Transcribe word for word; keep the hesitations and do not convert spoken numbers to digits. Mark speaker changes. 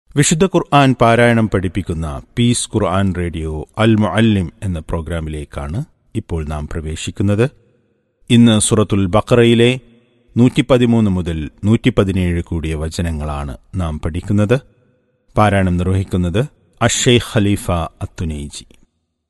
Speaker 1: വിശുദ്ധ ഖുർആൻ പാരായണം പഠിപ്പിക്കുന്ന പീസ് ഖുർആൻ റേഡിയോ അൽ മുഅല്ലിം എന്ന പ്രോഗ്രാമിലേക്കാണ് ഇപ്പോൾ നാം പ്രവേശിക്കുന്നത്. ഇന്ന് സൂറത്തുൽ ബഖറയിലെ നൂറ്റി പതിമൂന്ന് മുതൽ നൂറ്റി പതിനേഴ് കൂടിയ വചനങ്ങളാണ് നാം പഠിക്കുന്നത്. പാരായണം നിർവഹിക്കുന്നത് അഷ്ശൈഖ് ഖലീഫ അത്തുനൈജി.